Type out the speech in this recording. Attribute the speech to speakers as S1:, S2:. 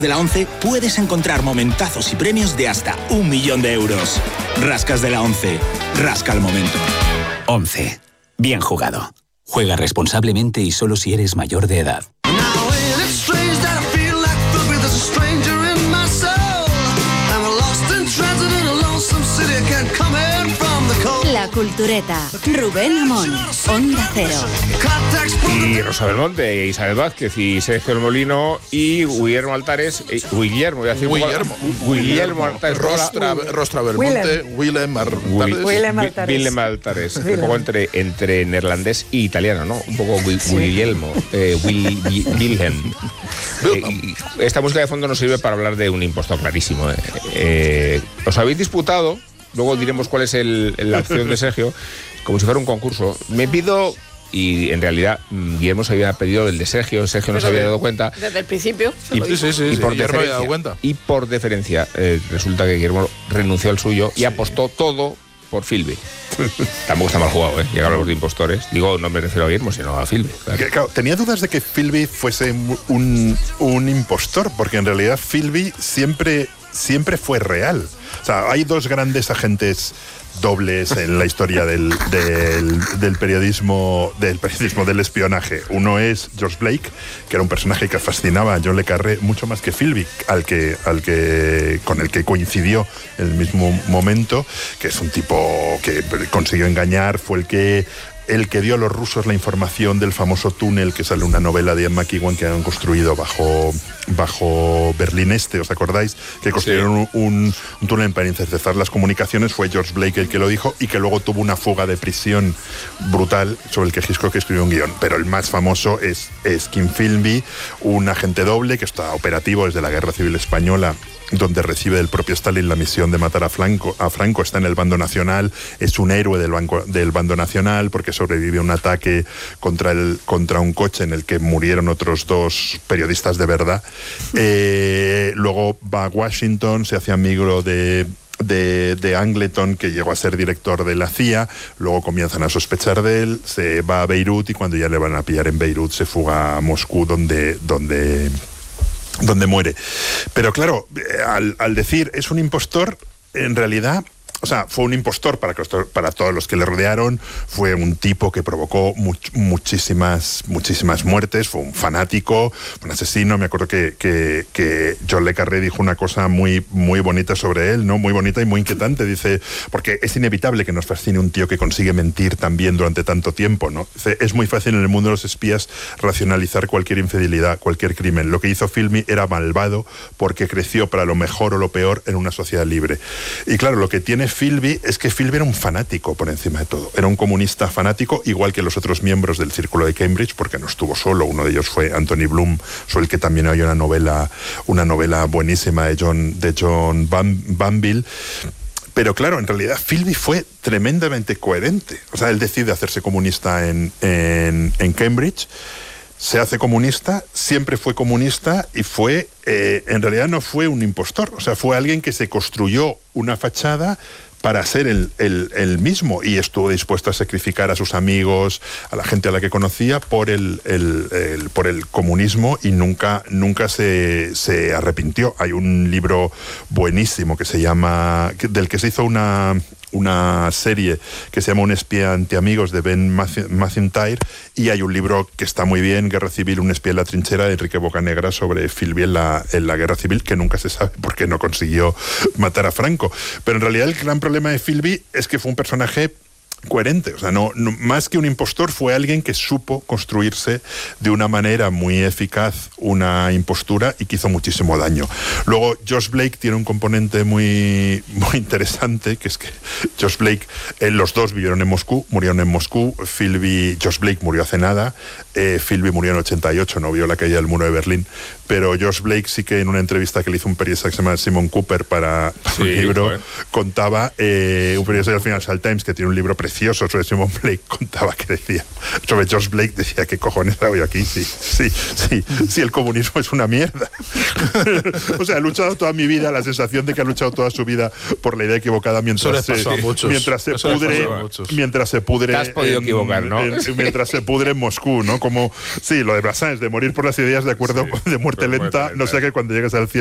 S1: De la 11 puedes encontrar momentazos y premios de hasta 1 millón de euros. Rascas de la 11. Rasca el momento.
S2: 11. Bien jugado. Juega responsablemente y solo si eres mayor de edad.
S3: La Cultureta. Rubén Amón. Onda Cero.
S4: Y Rosa Belmonte, Isabel Vázquez y Sergio El Molino y Guillermo Altares. Guillermo Altares.
S5: Rostra Belmonte. Willem
S4: Altares. Un poco entre neerlandés e italiano, ¿no? Un poco Guillermo. Wilhelm. Esta música de fondo nos sirve para hablar de un impostor clarísimo. Os habéis disputado. Luego diremos cuál es la acción de Sergio, como si fuera un concurso. Me pido, y en realidad Guillermo se había pedido el de Sergio no se había dado cuenta.
S6: Desde el principio.
S4: Y por deferencia, resulta que Guillermo renunció al suyo y apostó todo por Philby. Tampoco está mal jugado, ¿eh? Llegaron los de impostores. Digo, no me refiero a Guillermo, sino a Philby.
S5: Claro, tenía dudas de que Philby fuese un impostor, porque en realidad Philby siempre fue real. O sea, hay dos grandes agentes dobles en la historia del periodismo, del espionaje. Uno es George Blake, que era un personaje que fascinaba a John le Carré mucho más que Philby, con el que coincidió en el mismo momento, que es un tipo que consiguió engañar, fue el que dio a los rusos la información del famoso túnel, que sale una novela de Ian McEwan que han construido bajo Berlín Este, ¿os acordáis? Que construyeron un túnel para interceptar las comunicaciones. Fue George Blake el que lo dijo, y que luego tuvo una fuga de prisión brutal sobre el que Hitchcock escribió un guión. Pero el más famoso es Kim Philby, un agente doble que está operativo desde la Guerra Civil Española, donde recibe del propio Stalin la misión de matar a Franco. Está en el bando nacional, es un héroe del bando nacional porque sobrevive a un ataque contra un coche en el que murieron otros 2 periodistas de verdad. Luego va a Washington, se hace amigo de Angleton, que llegó a ser director de la CIA. Luego comienzan a sospechar de él, se va a Beirut, y cuando ya le van a pillar en Beirut se fuga a Moscú, donde muere. Pero claro, al decir es un impostor, en realidad, o sea, fue un impostor para todos los que le rodearon. Fue un tipo que provocó muchísimas muertes. Fue un fanático, un asesino. Me acuerdo que John le Carré dijo una cosa muy, muy bonita sobre él, ¿no? Muy bonita y muy inquietante. Dice, porque es inevitable que nos fascine un tío que consigue mentir también durante tanto tiempo, ¿no? Dice, es muy fácil en el mundo de los espías racionalizar cualquier infidelidad, cualquier crimen. Lo que hizo Philby era malvado porque creció para lo mejor o lo peor en una sociedad libre. Y claro, lo que tiene Philby es que Philby era un fanático por encima de todo. Era un comunista fanático, igual que los otros miembros del Círculo de Cambridge, porque no estuvo solo. Uno de ellos fue Anthony Bloom, sobre el que también hay una novela buenísima de John Banville. Pero claro, en realidad Philby fue tremendamente coherente. O sea, él decide hacerse comunista en Cambridge, se hace comunista, siempre fue comunista, y en realidad no fue un impostor. O sea, fue alguien que se construyó una fachada para ser el mismo, y estuvo dispuesto a sacrificar a sus amigos, a la gente a la que conocía, por el comunismo, y nunca se arrepintió. Hay un libro buenísimo que se llama, del que se hizo una serie que se llama Un espía ante amigos, de Ben Macintyre, y hay un libro que está muy bien, Guerra Civil, un espía en la trinchera, de Enrique Bocanegra, sobre Philby en la Guerra Civil, que nunca se sabe por qué no consiguió matar a Franco. Pero en realidad el gran problema de Philby es que fue un personaje coherente. O sea, no, más que un impostor, fue alguien que supo construirse de una manera muy eficaz una impostura, y que hizo muchísimo daño. Luego, George Blake tiene un componente muy, muy interesante, que es que George Blake, los dos murieron en Moscú. George Blake murió hace nada. Philby murió en 88, no vio la caída del muro de Berlín, pero George Blake sí que en una entrevista que le hizo un periodista que se llama Simon Cooper para un libro, contaba, un periodista del Financial Times, que tiene un libro precioso precioso sobre Simon Blake contaba que decía, sobre George Blake decía, ¿qué cojones hago yo aquí? Sí, el comunismo es una mierda. O sea, he luchado toda mi vida, la sensación de que ha luchado toda su vida por la idea equivocada mientras se pudre.
S4: Te has podido equivocar, ¿no?
S5: Mientras se pudre en Moscú, ¿no? Como, sí, lo de Brassens, de morir por las ideas de muerte lenta, no sea que cuando llegues al cielo